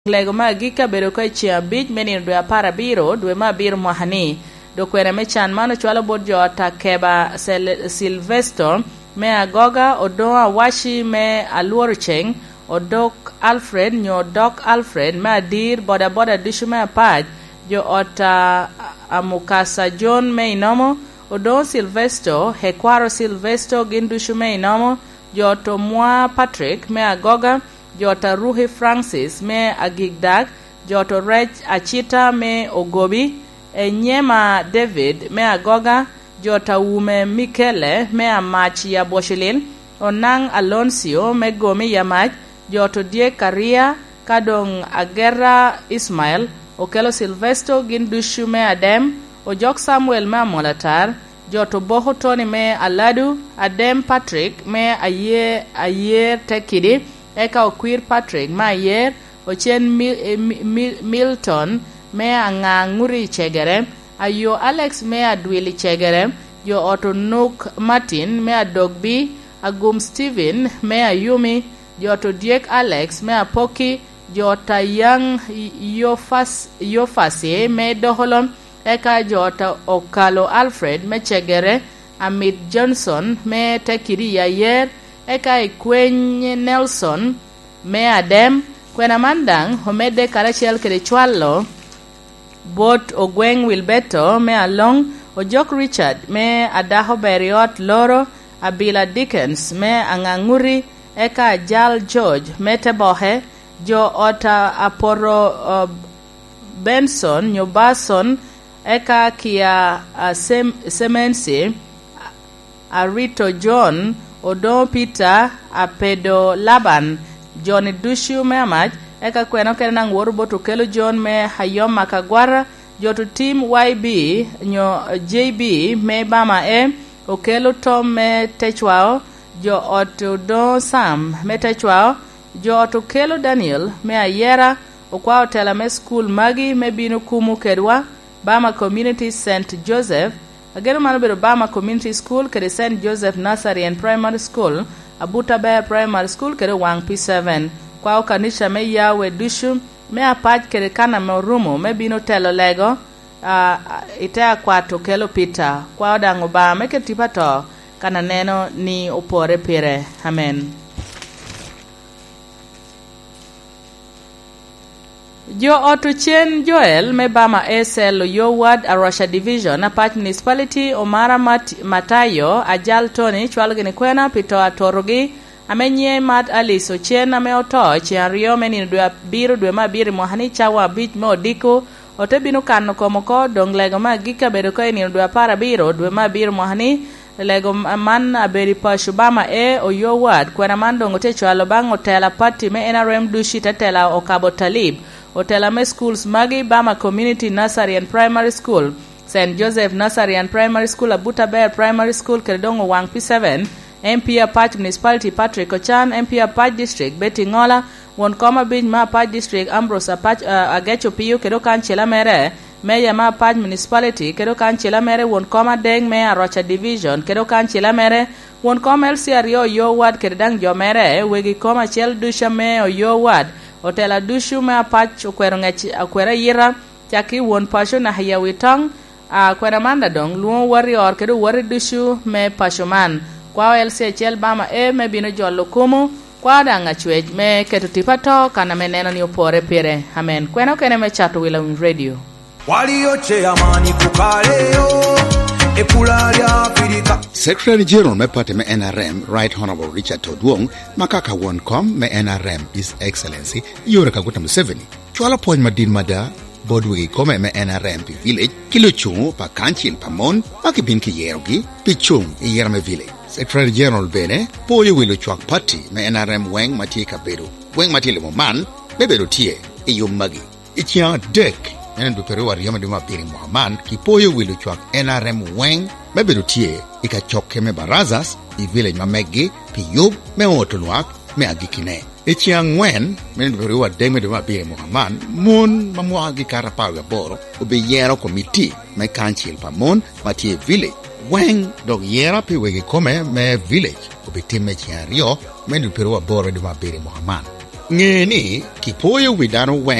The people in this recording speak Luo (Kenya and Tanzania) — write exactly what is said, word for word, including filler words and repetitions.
lego ma gika bedo ko chia bich meni dwe apara biro dwe ma biro mohani do kwere me chan mano chwalo bod jota Keba Silvestre me agoga odoa washi me aluor cheng odok Alfred nyo dok Alfred me adir boda boda dishu me apaj jo ota amukasa John me inomo odo Silvestre hekwaro Silvestre gindushu me inomo jo to mwa Patrick me agoga jota Ruhi Francis me agigdag joto Rech Achita me ogobi enyema David me agoga jota Wume Mikele me amach ya Boshilin onang Alonso me gomi yamach joto Die Karia kadong Agera Ismail okelo Silvestre gindushu me adem ojok Samuel me amolatar joto Boho Tony me aladu adem Patrick me aye aye tekidi eka okwir Patrick ma yer ochen mil, mil, Milton me anganguri chegere ayo Alex me adwili chegere jo Otonuk Martin me adogbi agum Steven me ayumi jo to Diek Alex me apoki jo Tayang Yofas Yofasi me doholom eka jo ta Okalo Alfred me chegere Amit Johnson me tekiri ya yer eka ikwenye Nelson me adem kwena mandang homede karachel kede chwalo bot ogweng Wilbeto me along ojok Richard me adaho Beriot Loro Abila Dickens me anganguri eka Jal George me tebohe jo ota Aporo uh, Benson Nyobason eka kia uh, sem, Semensi Arito John Odo Peter apedo Laban John Dushu me amach eka kweno kene nang woru boto kelo John me hayom makagwara joto team Y B nyo J B me bama e okelo Tom me techwao jo oto do Sam me techwao jo oto kelo Daniel me ayera okwa otela me school magi me bino kumu kedwa Bama Community Saint Joseph Agero mano bedo Bama Community School kede Saint Joseph Nursery and Primary School Abuta Bay Primary School kede Wang P seven kwa okanisha me yawe dushu me apaj kede kana me rumo me bino telo lego uh, itea kwa tokelo Peter kwa odango ba me ketipato kana neno ni opore pire. Amen. Jo Otuchen Joel me Bama Esel Yoward Arusha Division Apach Municipality Omara Mat Matayo Ajal Tony chwalgini kwena pito atorogi amenye Mat Alice Ochen ame oto chiario meni dwe biru dwe ma biri mohani chawa bich me odiko otebino kano komoko dong lego ma gika bedo ko ni dwe para biro dwe ma biru mohani lego man aberi pashu Bama e o Yoward kwena mando ngote chwalo bang otela party me N R M dushi tatela okabo talib Otela me schools magi Bama Community Nursery and Primary School Saint Joseph Nursery and Primary School Abuta Bear Primary School Keredongo Wang P seven M P Apach Municipality Patrick Ochan M P Apach District Betty Ngola Wonkoma Bin Ma Apach District Ambrose Apach uh, Agecho Piu Kedokan Chela Mere Meya Ma Apach Municipality Kedokan Chela Mere Wonkoma Deng Meya Rocha Division Kedokan Chela Mere Wonkoma L C R Yo Yoward Keredang Jomere Wegi Koma Chel Dusha Me o Yoward Otela dushu me apach okwero ngachi akwera yira chaki won pasho na haya witong akwera manda dong luo wari or kedo wari dushu me pasho man kwa L C H L Bama e me bino jollo kumu kwa danga chwej me keto tipato kana meneno ni opore pire. Amen. Kweno kene me chato wila win radio wali yoche amani kukaleo Secretary General me pate me N R M Right Honorable Richard Todwong makaka wonkom me N R M His Excellency Yoweri Kaguta Museveni chwala pony madin mada bodwegi kome me N R M pi village kilo chungu pa kanchil pa mon makibin ki yerogi pi chung i yerame village. Secretary General bene poyo wilo chwak party me N R M weng matie kabedo weng matie limo man bebedo tie i yum magi ichia dek Nene dupere wa riyama duma piri Muhammad kipoyo wilu chwak N R M weng mebedu tie ika choke me barazas i village mamegi pi yub me otoluak me agikine. Ichi angwen mene dupere wa deme duma piri Muhammad mun mamua agikara pawe boro ube yero komiti me kanchil pa mun matie village weng dog yera pi wegi kome me village ube time chiario mene dupere wa boro duma piri Muhammad. Ngeni kipoyo widano